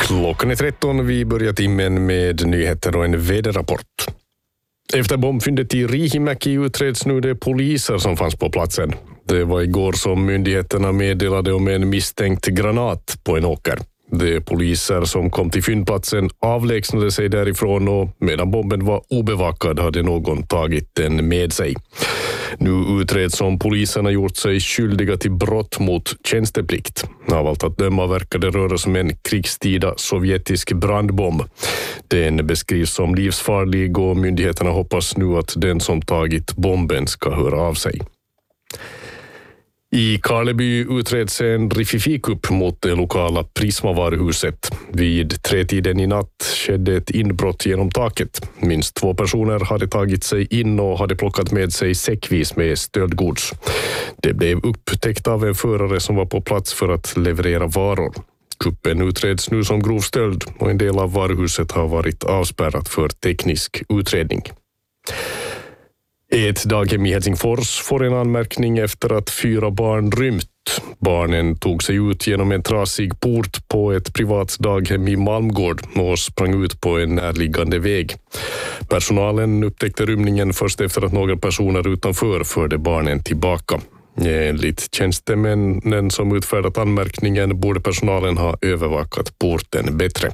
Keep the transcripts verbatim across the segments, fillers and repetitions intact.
Klockan är tretton, vi börjar timmen med nyheter och en väderrapport. Efter bombfyndet i Riihimäki utreds nu de poliser som fanns på platsen. Det var igår som myndigheterna meddelade om en misstänkt granat på en åker. De poliser som kom till fyndplatsen avlägsnade sig därifrån och medan bomben var obevakad hade någon tagit den med sig. Nu utreds om poliserna gjort sig skyldiga till brott mot tjänsteplikt. Av allt att döma verkar det röra sig om en krigstida sovjetisk brandbomb. Den beskrivs som livsfarlig och myndigheterna hoppas nu att den som tagit bomben ska höra av sig. I Karleby utreds en riffifikupp mot det lokala Prisma-varuhuset. Vid tretiden i natt skedde ett inbrott genom taket. Minst två personer hade tagit sig in och hade plockat med sig säckvis med stöldgods. Det blev upptäckt av en förare som var på plats för att leverera varor. Kuppen utreds nu som grov stöld och en del av varuhuset har varit avspärrat för teknisk utredning. Ett daghem i Helsingfors får en anmärkning efter att fyra barn rymt. Barnen tog sig ut genom en trasig port på ett privat daghem i Malmgård och sprang ut på en närliggande väg. Personalen upptäckte rymningen först efter att några personer utanför förde barnen tillbaka. Enligt tjänstemännen som utfärdat anmärkningen borde personalen ha övervakat porten bättre.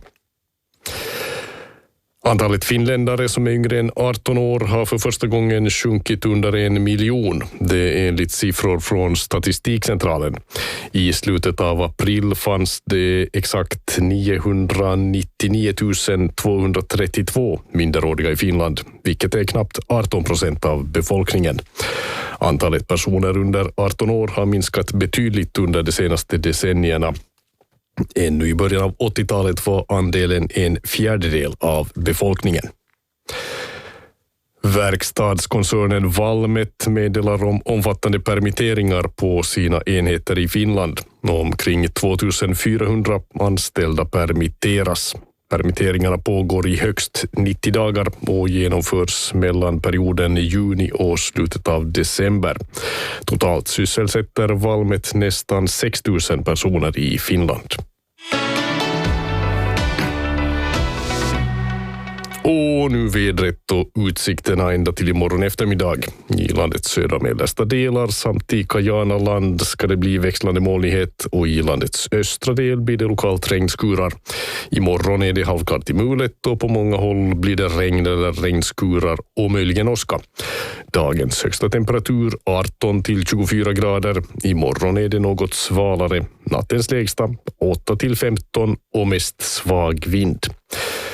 Antalet finländare som är yngre än arton år har för första gången sjunkit under en miljon. Det är enligt siffror från Statistikcentralen. I slutet av april fanns det exakt niohundranittionio tusen tvåhundratrettiotvå minderåriga i Finland, vilket är knappt arton procent av befolkningen. Antalet personer under arton år har minskat betydligt under de senaste decennierna. Ännu i början av åttiotalet var andelen en fjärdedel av befolkningen. Verkstadskoncernen Valmet meddelar om omfattande permitteringar på sina enheter i Finland. Omkring tvåtusenfyrahundra anställda permitteras. Permitteringarna pågår i högst nittio dagar och genomförs mellan perioden juni och slutet av december. Totalt sysselsätter Valmet nästan sex tusen personer i Finland. Och nu vädret och utsikterna ända till imorgon eftermiddag. I landets södra mellersta delar samt i Kajanaland ska det bli växlande molnighet och i landets östra del blir det lokalt regnskurar. Imorgon är det halvklart i mulet och på många håll blir det regn eller regnskurar och möjligen åska. Dagens högsta temperatur arton till tjugofyra grader. Imorgon är det något svalare. Nattens lägsta åtta till femton och mest svag vind.